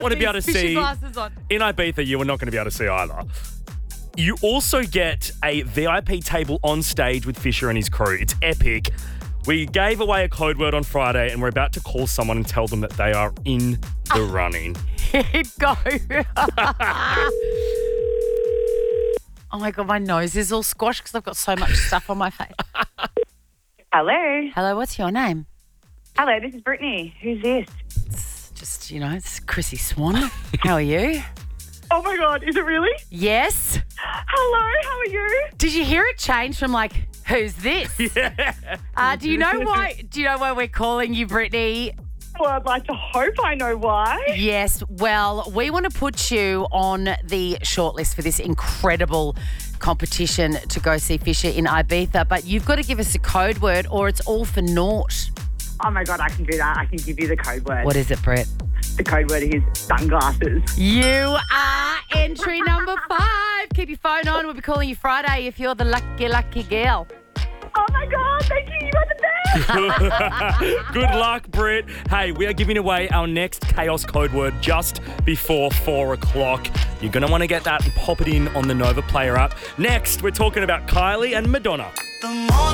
want to be able to Fishing see glasses on. in Ibiza, you are not going to be able to see either. You also get a VIP table on stage with Fisher and his crew. It's epic. We gave away a code word on Friday and we're about to call someone and tell them that they are in the running. Go. Oh my God, my nose is all squashed because I've got so much stuff on my face. Hello. Hello, what's your name? Hello, this is Brittany. Who's this? It's just, it's Chrissy Swan. How are you? Oh my God, is it really? Yes. Hello, how are you? Did you hear it change from like, who's this? Yeah. Do you know why we're calling you, Brittany? Well, I'd like to hope I know why. Yes. Well, we want to put you on the shortlist for this incredible competition to go see Fisher in Ibiza, but you've got to give us a code word or it's all for naught. Oh my God, I can do that. I can give you the code word. What is it, Brett? The code word is sunglasses. You are entry number 5. Keep your phone on. We'll be calling you Friday if you're the lucky girl. Oh my God, thank you. You are the best. Good luck, Britt. Hey, we are giving away our next Chaos code word just before 4 o'clock. You're going to want to get that and pop it in on the Nova Player app. Next, we're talking about Kylie and Madonna.